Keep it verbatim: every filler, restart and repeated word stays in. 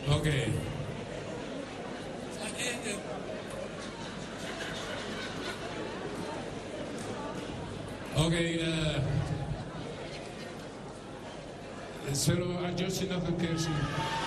Oké. Okay. Oké, okay, uh, zullen we Adjusting nog een keer zien?